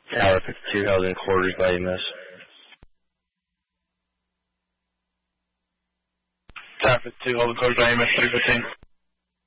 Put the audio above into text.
Tower 52 held in quarters by EMS. Tower 52 held in quarters by EMS 315.